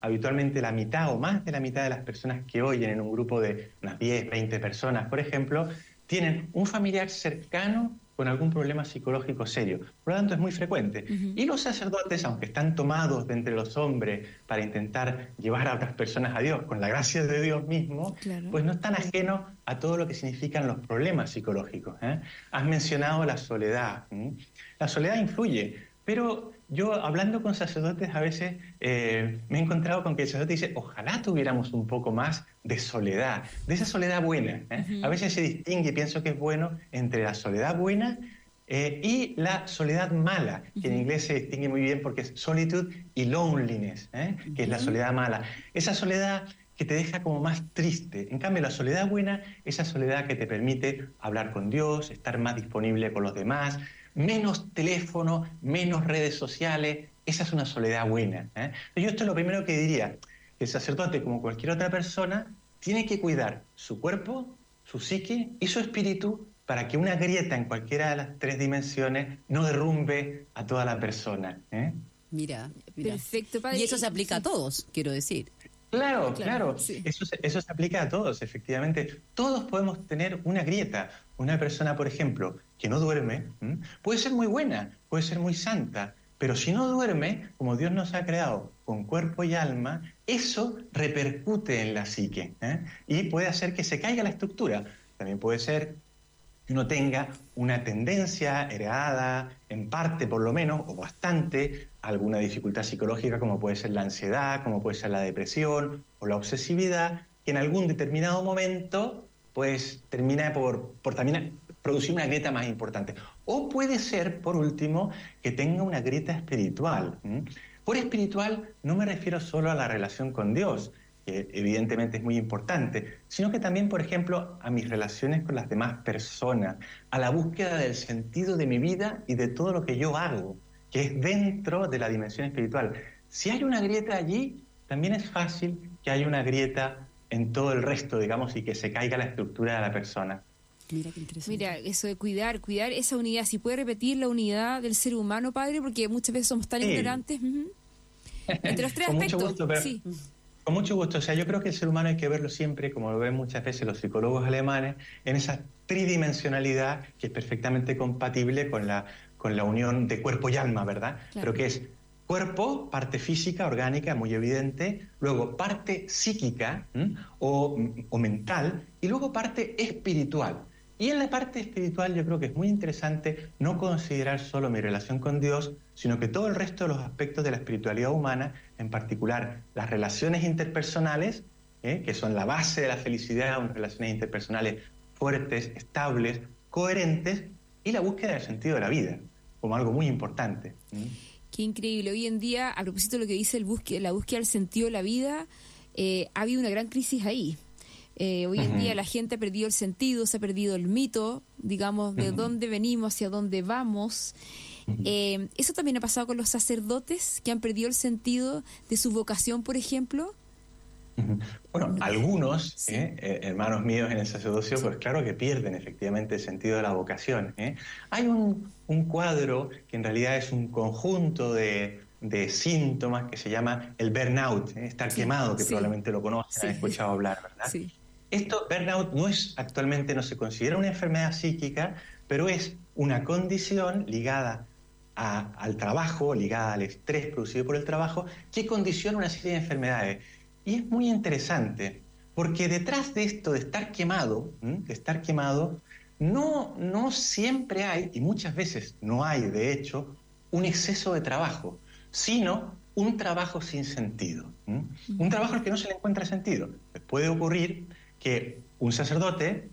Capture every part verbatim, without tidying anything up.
habitualmente la mitad o más de la mitad de las personas que oyen en un grupo de unas diez, veinte personas, por ejemplo, tienen un familiar cercano con algún problema psicológico serio. Por lo tanto, es muy frecuente. Uh-huh. Y los sacerdotes, aunque están tomados de entre los hombres para intentar llevar a otras personas a Dios, con la gracia de Dios mismo, claro. pues no están ajenos a todo lo que significan los problemas psicológicos, ¿eh? Has mencionado la soledad. ¿eh? La soledad influye, pero yo, hablando con sacerdotes, a veces eh, me he encontrado con que el sacerdote dice, ojalá tuviéramos un poco más de soledad, de esa soledad buena. ¿eh? Uh-huh. A veces se distingue, pienso que es bueno, entre la soledad buena eh, y la soledad mala, que uh-huh. en inglés se distingue muy bien porque es solitude y loneliness, ¿eh? uh-huh. que es la soledad mala. Esa soledad que te deja como más triste. En cambio, la soledad buena, esa soledad que te permite hablar con Dios, estar más disponible con los demás, menos teléfono, menos redes sociales, esa es una soledad buena. ¿eh? Yo esto es lo primero que diría, que el sacerdote, como cualquier otra persona, tiene que cuidar su cuerpo, su psique y su espíritu para que una grieta en cualquiera de las tres dimensiones no derrumbe a toda la persona. ¿eh? Mira, mira. Perfecto, padre. Y eso se aplica a todos, quiero decir. Claro, claro, claro. Sí. Eso, eso se aplica a todos, efectivamente. Todos podemos tener una grieta. Una persona, por ejemplo, que no duerme, ¿m? puede ser muy buena, puede ser muy santa, pero si no duerme, como Dios nos ha creado con cuerpo y alma, eso repercute en la psique, ¿eh? y puede hacer que se caiga la estructura. También puede ser que uno tenga una tendencia heredada, en parte por lo menos, o bastante, alguna dificultad psicológica como puede ser la ansiedad, como puede ser la depresión o la obsesividad, que en algún determinado momento pues termina por, por también producir una grieta más importante. O puede ser, por último, que tenga una grieta espiritual. ¿Mm? Por espiritual no me refiero solo a la relación con Dios, que evidentemente es muy importante, sino que también, por ejemplo, a mis relaciones con las demás personas, a la búsqueda del sentido de mi vida y de todo lo que yo hago, que es dentro de la dimensión espiritual. Si hay una grieta allí, también es fácil que haya una grieta en todo el resto, digamos, y que se caiga la estructura de la persona. Mira, qué interesante. Mira, eso de cuidar, cuidar esa unidad. Si puede repetir la unidad del ser humano, padre, porque muchas veces somos tan sí. ignorantes. Uh-huh. Entre los tres con aspectos. Mucho gusto, pero, sí. Con mucho gusto. O sea, yo creo que el ser humano hay que verlo siempre, como lo ven muchas veces los psicólogos alemanes, en esa tridimensionalidad que es perfectamente compatible con la, con la unión de cuerpo y alma, ¿verdad? Claro. Pero que es cuerpo, parte física, orgánica, muy evidente, luego parte psíquica o, o mental, y luego parte espiritual. Y en la parte espiritual yo creo que es muy interesante no considerar solo mi relación con Dios, sino que todo el resto de los aspectos de la espiritualidad humana, en particular las relaciones interpersonales, ¿eh? que son la base de la felicidad, unas relaciones interpersonales fuertes, estables, coherentes, y la búsqueda del sentido de la vida, como algo muy importante. ¿Mm? Qué increíble. Hoy en día, a propósito de lo que dice el busque, la búsqueda del sentido de la vida, eh, ha habido una gran crisis ahí. Eh, hoy uh-huh. en día la gente ha perdido el sentido, se ha perdido el mito, digamos, de uh-huh. dónde venimos, hacia dónde vamos. Uh-huh. Eh, ¿Eso también ha pasado con los sacerdotes, que han perdido el sentido de su vocación, por ejemplo? Uh-huh. Bueno, no. algunos, sí. eh, eh, hermanos míos en el sacerdocio, sí. pues claro que pierden efectivamente el sentido de la vocación. ¿eh? Hay un, un cuadro que en realidad es un conjunto de, de síntomas que se llama el burnout, ¿eh? estar sí. quemado, que sí. probablemente lo conocen, sí. han escuchado hablar, ¿verdad? Sí. Esto, burnout, no es actualmente no se considera una enfermedad psíquica, pero es una condición ligada a, al trabajo, ligada al estrés producido por el trabajo, que condiciona una serie de enfermedades. Y es muy interesante, porque detrás de esto de estar quemado, ¿m? de estar quemado, no, no siempre hay, y muchas veces no hay, de hecho, un exceso de trabajo, sino un trabajo sin sentido. ¿m? Un trabajo al que no se le encuentra sentido. Puede ocurrir que un sacerdote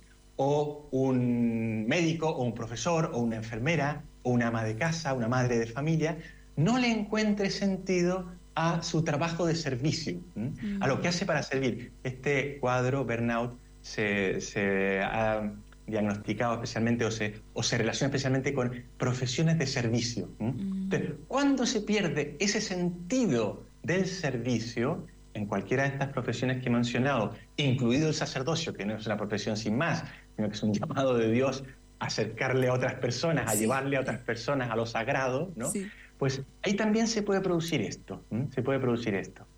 o un médico o un profesor o una enfermera o una ama de casa, una madre de familia, no le encuentre sentido a su trabajo de servicio, ¿m? a lo que hace para servir. Este cuadro, burnout, se, se ha diagnosticado especialmente o se, o se relaciona especialmente con profesiones de servicio. ¿m? Entonces, cuando se pierde ese sentido del servicio, en cualquiera de estas profesiones que he mencionado, incluido el sacerdocio, que no es una profesión sin más, sino que es un llamado de Dios a acercarle a otras personas, a sí. llevarle a otras personas a lo sagrado, ¿no? Sí. Pues ahí también se puede producir esto, ¿m? se puede producir esto.